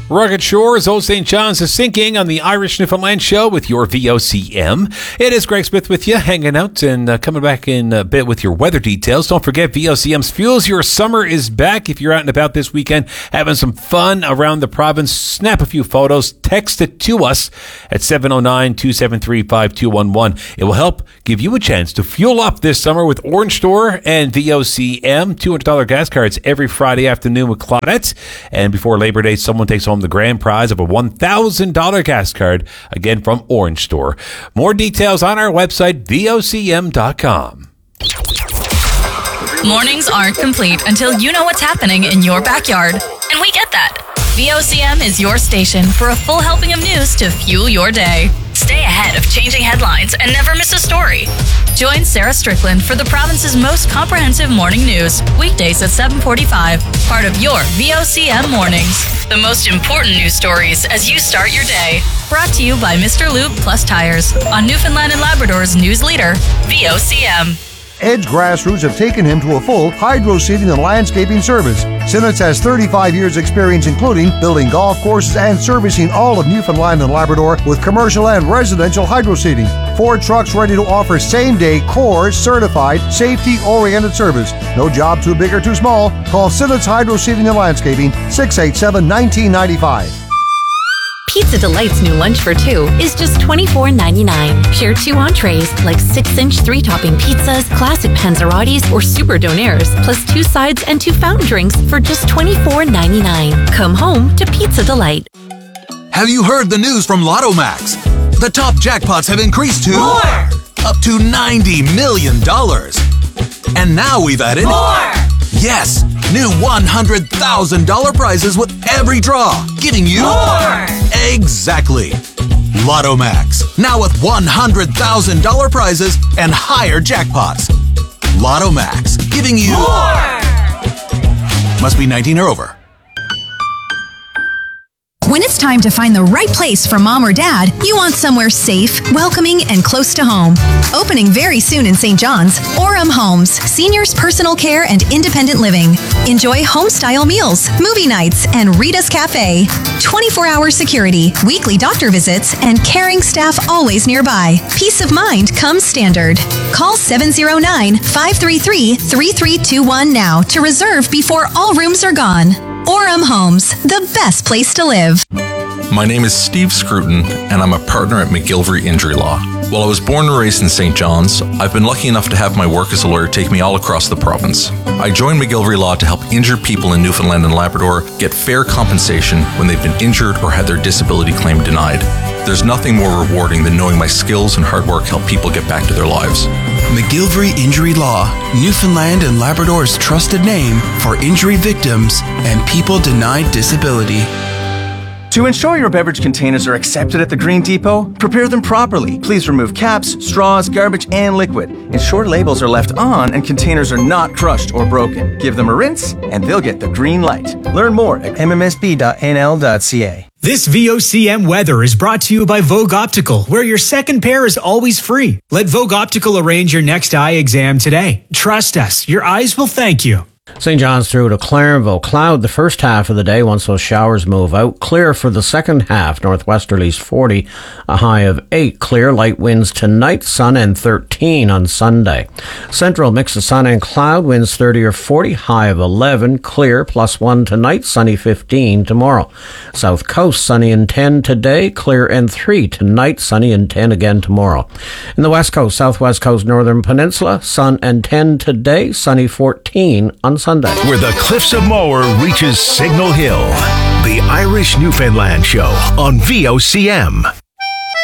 Rugged Shores, Old St. John's is sinking on the Irish Newfoundland Show with your VOCM. It is Greg Smith with you, hanging out and coming back in a bit with your weather details. Don't forget, VOCM's Fuels Your Summer is back. If you're out and about this weekend, having some fun around the province, snap a few photos, text it to us at 709-273-5211. It will help give you a chance to fuel up this summer with Orange Store and VOCM. $200 gas cards every Friday afternoon with Claudette. And before Labor Day, someone takes home the grand prize of a $1,000 gas card, again from Orange Store. More details on our website, vocm.com. Mornings aren't complete until you know what's happening in your backyard. And we get that. VOCM is your station for a full helping of news to fuel your day. Stay ahead of changing headlines and never miss a story. Join Sarah Strickland for the province's most comprehensive morning news, weekdays at 7:45, part of your VOCM Mornings. The most important news stories as you start your day. Brought to you by Mr. Lube Plus Tires on Newfoundland and Labrador's news leader, VOCM. Edge Grassroots have taken him to a full hydro seeding and landscaping service. Sinnott has 35 years experience including building golf courses and servicing all of Newfoundland and Labrador with commercial and residential hydro seeding. 4 trucks ready to offer same-day core certified safety-oriented service. No job too big or too small. Call Sinnott's Hydro Seeding and Landscaping 687-1995. Pizza Delight's new lunch for 2 is just $24.99. Share 2 entrees like 6-inch 3-topping pizzas, classic panzerottis, or super donaires, plus 2 sides and 2 fountain drinks for just $24.99. Come home to Pizza Delight. Have you heard the news from Lotto Max? The top jackpots have increased to more! Up to $90 million. And now we've added more! Yes, new $100,000 prizes with every draw, giving you more! Exactly. Lotto Max, now with $100,000 prizes and higher jackpots. Lotto Max, giving you more! Must be 19 or over. When it's time to find the right place for mom or dad, you want somewhere safe, welcoming, and close to home. Opening very soon in St. John's, Orem Homes, seniors personal care and independent living. Enjoy home-style meals, movie nights, and Rita's Cafe. 24-hour security, weekly doctor visits, and caring staff always nearby. Peace of mind comes standard. Call 709-533-3321 now to reserve before all rooms are gone. Orem Homes, the best place to live. My name is Steve Scruton, and I'm a partner at McGillivray Injury Law. While I was born and raised in St. John's, I've been lucky enough to have my work as a lawyer take me all across the province. I joined McGillivray Law to help injured people in Newfoundland and Labrador get fair compensation when they've been injured or had their disability claim denied. There's nothing more rewarding than knowing my skills and hard work help people get back to their lives. McGillivray Injury Law, Newfoundland and Labrador's trusted name for injury victims and people denied disability. To ensure your beverage containers are accepted at the Green Depot, prepare them properly. Please remove caps, straws, garbage, and liquid. Ensure labels are left on and containers are not crushed or broken. Give them a rinse and they'll get the green light. Learn more at mmsb.nl.ca. This VOCM weather is brought to you by Vogue Optical, where your second pair is always free. Let Vogue Optical arrange your next eye exam today. Trust us, your eyes will thank you. St. John's through to Clarenville. Cloud the first half of the day once those showers move out. Clear for the second half. Northwesterlies 40, a high of 8. Clear, light winds tonight. Sun and 13 on Sunday. Central, mix of sun and cloud. Winds 30 or 40, high of 11. Clear, +1 tonight. Sunny 15 tomorrow. South Coast, sunny and 10 today. Clear and 3 tonight. Sunny and 10 again tomorrow. In the West Coast, Southwest Coast, Northern Peninsula, sun and 10 today. Sunny 14 on Sunday. Where the Cliffs of Moher reaches Signal Hill. The Irish Newfoundland Show on VOCM.